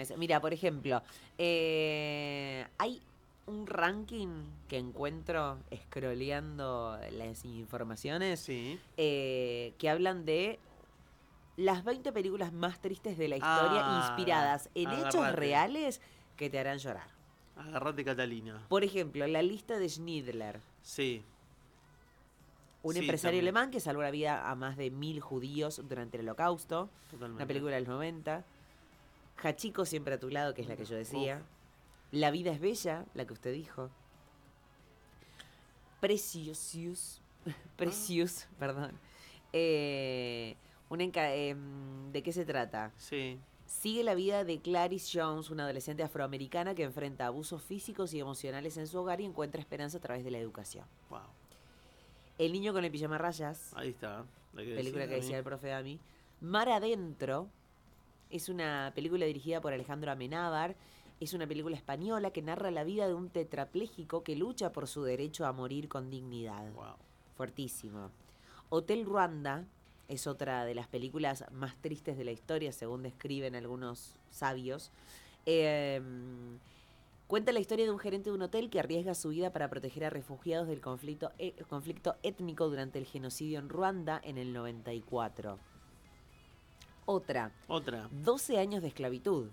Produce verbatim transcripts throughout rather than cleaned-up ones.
mes. Mira, por ejemplo, eh, hay un ranking que encuentro scrolleando las informaciones Sí. eh, que hablan de las veinte películas más tristes de la historia Ah, inspiradas en hechos agarrate. reales que te harán llorar. Agarrate, Catalina. Por ejemplo, la lista de Schindler, Sí. un Sí, empresario también. alemán que salvó la vida a más de mil judíos durante el Holocausto, una Totalmente. película de los noventa. Hachiko siempre a tu lado, que es la que yo Uf. decía. La vida es bella, la que usted dijo. Precious, Precious, perdón. Eh, una enca- em, ¿De qué se trata? Sí. Sigue la vida de Clarice Jones, una adolescente afroamericana que enfrenta abusos físicos y emocionales en su hogar y encuentra esperanza a través de la educación. Wow. El niño con el pijama a rayas, Ahí está. La que película decía que a mí. decía el profe Dami. Mar Adentro es una película dirigida por Alejandro Amenábar. Es una película española que narra la vida de un tetrapléjico que lucha por su derecho a morir con dignidad. Wow. Fuertísimo. Hotel Ruanda es otra de las películas más tristes de la historia, según describen algunos sabios. Eh, cuenta la historia de un gerente de un hotel que arriesga su vida para proteger a refugiados del conflicto, eh, conflicto étnico durante el genocidio en Ruanda en el noventa y cuatro. Otra, Otra. doce años de esclavitud.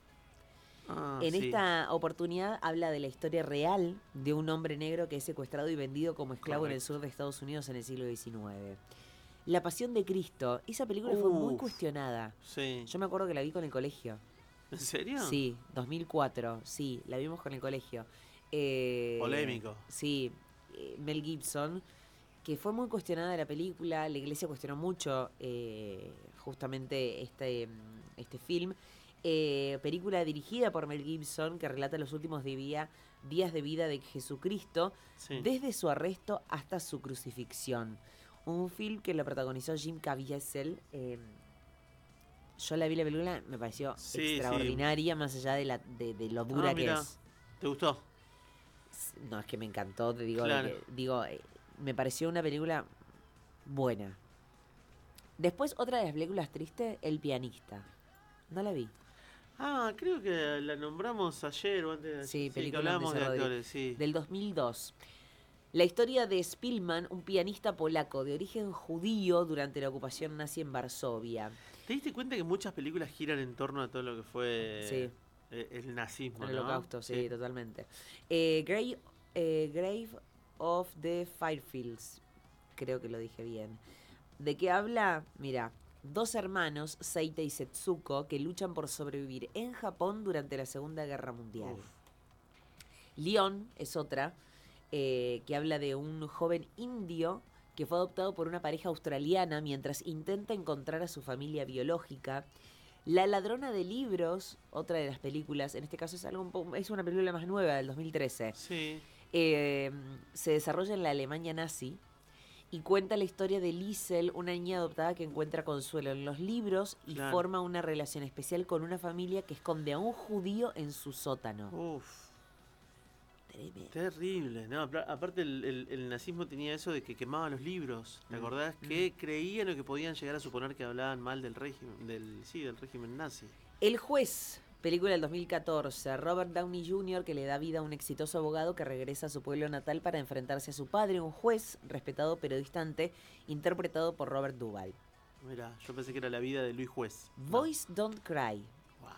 Ah, En sí. esta oportunidad habla de la historia real de un hombre negro que es secuestrado y vendido como esclavo en el Correcto. sur de Estados Unidos en el siglo diecinueve. La Pasión de Cristo, esa película fue muy Uf. cuestionada. Sí. Yo me acuerdo que la vi con el colegio. ¿En serio? Sí, dos mil cuatro, sí, la vimos con el colegio. Eh, Polémico. Sí, eh, Mel Gibson, que fue muy cuestionada la película, la iglesia cuestionó mucho eh, justamente este, este film. Eh, película dirigida por Mel Gibson que relata los últimos de vía, días de vida de Jesucristo, Sí. desde su arresto hasta su crucifixión. Un film que lo protagonizó Jim Caviezel. Eh, yo la vi la película, me pareció Sí, extraordinaria, más allá de, la, de, de lo sí. dura Ah, que mira. es. ¿Te gustó? No, es que me encantó, te digo, de Claro. que, digo, eh, me pareció una película buena. Después, otra de las películas tristes, El pianista. No la vi. Ah, creo que la nombramos ayer o antes de ayer. Sí, Sí, que película donde hablábamos se de rodea. actores, sí. Del dos mil dos. La historia de Spillman, un pianista polaco de origen judío durante la ocupación nazi en Varsovia. ¿Te diste cuenta que muchas películas giran en torno a todo lo que fue Sí. eh, el nazismo, El ¿no? holocausto, sí, totalmente. Eh, Grave, eh, Grave of the Firefields. Creo que lo dije bien. ¿De qué habla? Mira, dos hermanos, Seita y Setsuko, que luchan por sobrevivir en Japón durante la Segunda Guerra Mundial. Uf. Leon es otra, eh, que habla de un joven indio que fue adoptado por una pareja australiana mientras intenta encontrar a su familia biológica. La ladrona de libros, otra de las películas, en este caso es algo un poco, es una película más nueva, del dos mil trece. Sí. Eh, se desarrolla en la Alemania nazi y cuenta la historia de Liesel, una niña adoptada que encuentra consuelo en los libros y Claro. forma una relación especial con una familia que esconde a un judío en su sótano. Uf. Tremendo. Terrible, ¿no? Apar- Aparte el, el- el nazismo tenía eso de que quemaba los libros, ¿te Mm, acordás? mm. Que creían o que podían llegar a suponer que hablaban mal del régimen, del sí, del régimen nazi. El juez, película del dos mil catorce, Robert Downey junior, que le da vida a un exitoso abogado que regresa a su pueblo natal para enfrentarse a su padre, un juez respetado pero distante, interpretado por Robert Duvall. Mira, yo pensé que era la vida de Luis Juez. No. Boys Don't Cry. Wow.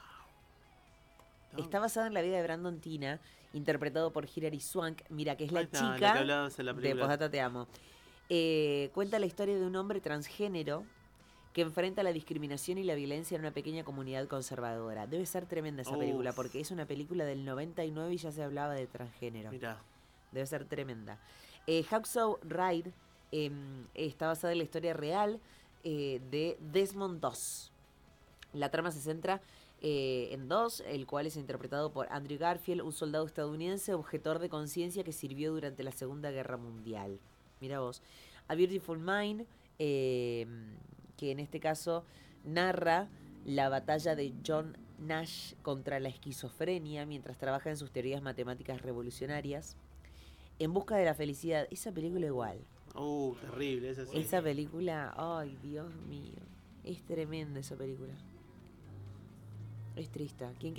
Está basada en la vida de Brandon Tina, interpretado por Hilary Swank. Mira, que es la Ahí está, la chica que hablabas en la de película. Postdata Te Amo. Eh, cuenta la historia de un hombre transgénero que enfrenta la discriminación y la violencia en una pequeña comunidad conservadora. Debe ser tremenda esa Uf. película, porque es una película del noventa y nueve y ya se hablaba de transgénero. Mirá. Debe ser tremenda. Eh, Hacksaw Ride eh, está basada en la historia real eh, de Desmond Doss. La trama se centra eh, en Doss, el cual es interpretado por Andrew Garfield, un soldado estadounidense objetor de conciencia que sirvió durante la Segunda Guerra Mundial. Mira vos. A Beautiful Mind, eh, que en este caso narra la batalla de John Nash contra la esquizofrenia mientras trabaja en sus teorías matemáticas revolucionarias. En busca de la felicidad, esa película igual. Uh, terrible, esa sí. Esa película, ay, Dios mío. Es tremenda esa película. Es triste. ¿Quién